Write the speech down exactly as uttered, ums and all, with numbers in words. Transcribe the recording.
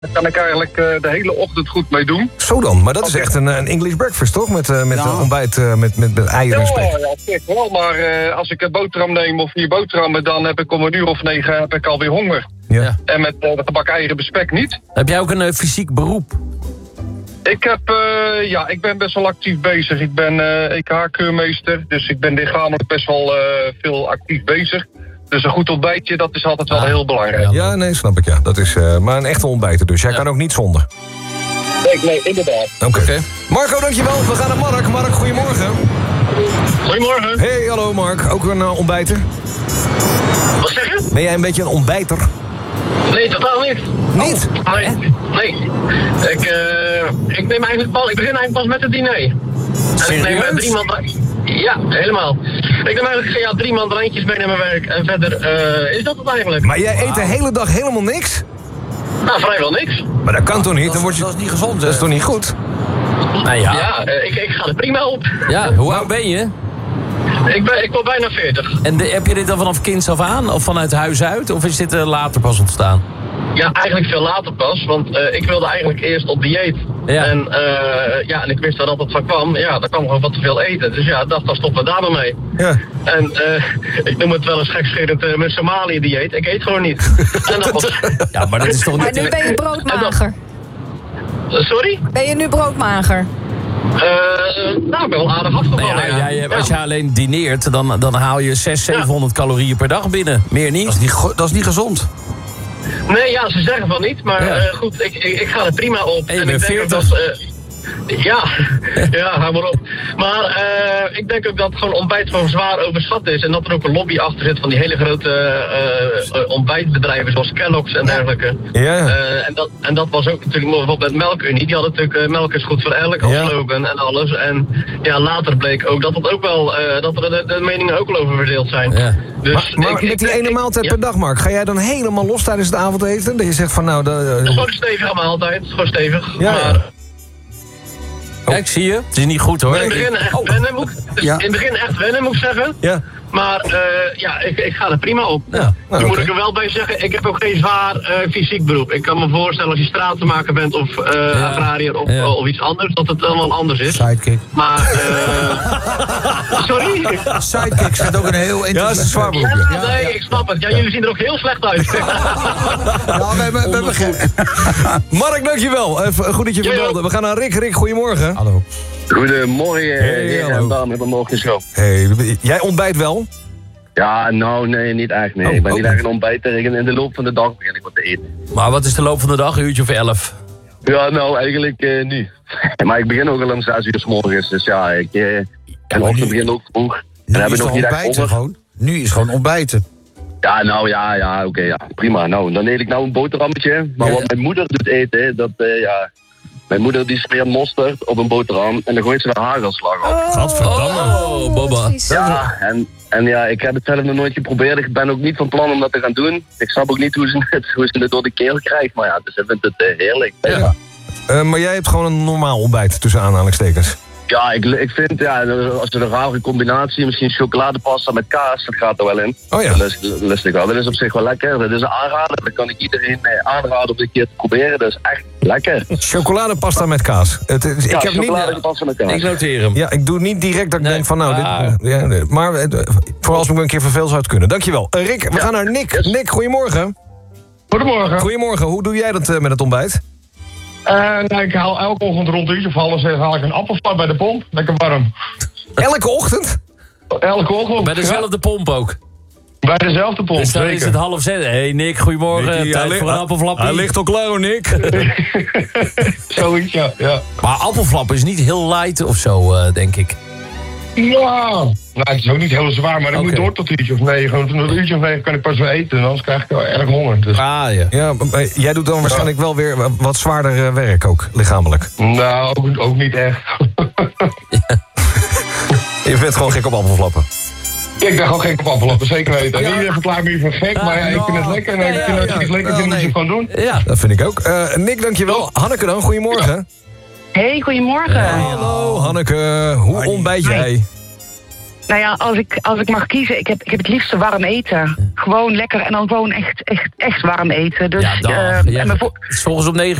Daar kan ik eigenlijk uh, de hele ochtend goed mee doen. Zo dan, maar dat is echt een, een English breakfast, toch? Met, uh, met ja. uh, ontbijt, uh, met, met, met eieren en spek. Ja, ja, zeg wel, maar uh, als ik een boterham neem of vier boterhammen... dan heb ik om een uur of negen heb ik alweer honger. Ja. En met uh, de gebakken eieren bespek niet. Heb jij ook een uh, fysiek beroep? Ik heb, uh, ja, ik ben best wel actief bezig. Ik ben uh, E K H-keurmeester, dus ik ben lichamelijk best wel uh, veel actief bezig. Dus een goed ontbijtje, dat is altijd wel ah, heel belangrijk. Ja, nee, snap ik, ja. Dat is uh, maar een echte ontbijter, dus jij ja. kan ook niet zonder. Nee, nee, inderdaad. Oké. Okay. Okay. Marco, dankjewel. We gaan naar Mark. Mark, goedemorgen. Goedemorgen. Hey, hallo Mark. Ook een uh, ontbijter? Wat zeg je? Ben jij een beetje een ontbijter? Nee, totaal niet. Niet? Oh, nee, nee. Ik, uh, ik neem eigenlijk pas, ik begin eigenlijk pas met het diner. En ik neem uh, drie man. Ja, helemaal. Ik neem eigenlijk ja, drie mandarijntjes mee naar mijn werk. En verder uh, is dat het eigenlijk. Maar jij eet de hele dag helemaal niks? Nou, vrijwel niks. Maar dat kan oh, toch niet? Dat, Dan word je... dat is niet gezond. Dat is toch niet goed? Nou ja, ja uh, ik, ik ga er prima op. Ja, hoe oud ben je? Ik ben, ik ben bijna veertig. En de, heb je dit dan vanaf kinds af aan? Of vanuit huis uit? Of is dit uh, later pas ontstaan? Ja, eigenlijk veel later pas. Want uh, ik wilde eigenlijk eerst op dieet. Ja. En, uh, ja, en ik wist waar dat het van kwam. Ja, daar kwam gewoon wat te veel eten. Dus ja, dacht, dan stoppen we daar maar mee. Ja. En uh, ik noem het wel eens gekscherend uh, met Somalië-dieet. Ik eet gewoon niet. En dat was... Ja, maar dat is toch niet... Maar nu ben je broodmager. Uh, sorry? Ben je nu broodmager? Uh, nou, ik ben wel aardig afgevallen. Nou ja, ja, ja. Als je alleen dineert, dan, dan haal je zeshonderd, zevenhonderd ja. calorieën per dag binnen. Meer niet. Dat is niet, dat is niet gezond. Nee, ja, ze zeggen van niet. Maar ja. uh, goed, ik, ik, ik ga er prima op. En je en bent ik denk veertig. dat... Uh, ja, ja, hou maar op. Maar uh, ik denk ook dat het gewoon ontbijt gewoon zwaar overschat is. En dat er ook een lobby achter zit van die hele grote uh, uh, ontbijtbedrijven zoals Kellogg's en dergelijke. Ja. Uh, en, dat, en dat was ook natuurlijk bijvoorbeeld met Melkunie. Die hadden natuurlijk uh, melk is goed voor elk als ja. slogan en alles. En ja, later bleek ook dat, het ook wel, uh, dat er de, de meningen ook wel over verdeeld zijn. Ja. Dus maar maar ik, met die ik, ene maaltijd ik, per ja. dag, Mark, ga jij dan helemaal los tijdens het avondeten? Dat je zegt van nou... De, uh, het is gewoon een stevige maaltijd, gewoon stevig. Ja, maar, ja. Kijk, zie je? Het is niet goed hoor. In het begin echt oh. wennen, moet, dus ja. in het begin echt wennen, moet ik zeggen. Ja. Maar uh, ja, ik, ik ga er prima op. Ja. Nou, okay. moet ik er wel bij zeggen, ik heb ook geen zwaar uh, fysiek beroep. Ik kan me voorstellen als je straatmaker bent of uh, ja. agrariër of, ja. of iets anders, dat het allemaal anders is. Sidekick. Maar, uh, sorry? Sidekick staat ook een heel interessant... Ja, dat is een zwaar beroep. Ja, ja, nee, ja. ik snap het. Ja, jullie zien er ook heel slecht uit. Ja, we hebben... We hebben Mark, dankjewel. Even goed dat je verbelde. We gaan naar Rick. Rick, goedemorgen. Hallo. Goedemorgen, hey, heer en dames van morgen show. Hey, jij ontbijt wel? Ja, nou, nee, niet echt, nee. Oh, ik ben okay. niet echt een ontbijter. In de loop van de dag begin ik wat te eten. Maar wat is de loop van de dag? Een uurtje of elf? Ja, nou, eigenlijk uh, nu. Maar ik begin ook al om zes uur 's morgens, dus ja, ik... Uh, en de ochtend begin ook vroeg. En nu heb is ik nog niet echt gewoon. Nu is gewoon ontbijten. Ja, nou, ja, ja, oké, okay, ja, prima. Nou, dan eet ik nou een boterhammetje. Maar ja, wat mijn moeder doet eten, dat, uh, ja... Mijn moeder die smeert mosterd op een boterham en dan gooit ze er hagelslag op. Oh, Gadverdamme. Oh, Bobba. Ja, en, en ja, ik heb het zelf nog nooit geprobeerd. Ik ben ook niet van plan om dat te gaan doen. Ik snap ook niet hoe ze het, hoe ze het door de keel krijgt. Maar ja, dus ik vind het uh, heerlijk. Ja. Ja. Uh, maar jij hebt gewoon een normaal ontbijt tussen aanhalingstekens. Ja, ik, ik vind, ja, als er een rare combinatie, misschien chocoladepasta met kaas, dat gaat er wel in. Oh ja. Dat lust, lust ik wel. Dat is op zich wel lekker. Dat is een aanrader. Dat kan ik iedereen aanraden om een keer te proberen. Dat is echt lekker. Chocoladepasta met kaas. Het, het, ja, ik heb chocoladepasta met kaas. Ik noteer hem. Ja, ik doe niet direct dat ik nee. denk van nou, ah. dit, ja, nee. maar voor als ik me een keer verveel zou het kunnen. Dankjewel. Uh, Rick, we ja. gaan naar Nick. Yes. Nick, goedemorgen. Goedemorgen. Goedemorgen. Hoe doe jij dat uh, met het ontbijt? Uh, nou, ik haal elke ochtend rond een uurtje of half zes haal ik een appelflap bij de pomp. Lekker warm. Elke ochtend? Elke ochtend. Bij dezelfde ja. pomp ook? Bij dezelfde pomp, dus dan zeker. is het half zes. Hé hey Nick, goedemorgen. Nicky, tijd voor een appelflappie. Hij ligt al klaar hoor, Nick. Zoiets, ja, ja. Maar appelflap is niet heel light of zo, uh, denk ik. Ja, nou, het is ook niet heel zwaar, maar ik okay. moet door tot een uurtje of negen. Gewoon tot een uurtje of negen kan ik pas weer eten, en anders krijg ik wel erg honger. Dus. Ah, ja. ja maar jij doet dan waarschijnlijk ja. wel weer wat zwaarder uh, werk ook, lichamelijk. Nou, ook, ook niet echt. Ja. Je bent gewoon gek op appelflappen. Ik ben gewoon gek op appelflappen, zeker weten. Ja. Iedereen verklaart me voor gek, maar ja, ik vind het lekker. En ja, ja, ik vind het ja, ja. lekker, vind nee. ik gewoon doen. Ja, dat vind ik ook. Uh, Nick, dankjewel. Hanneke dan, goedemorgen. Ja. Hey, goedemorgen. Hey, hallo Hanneke, hoe ontbijt jij? Nou ja, als ik, als ik mag kiezen, ik heb, ik heb het liefste warm eten. Gewoon lekker en dan gewoon echt, echt, echt warm eten. Dus, Ja, dag. uh, Ja, en mijn vo- s ochtends om negen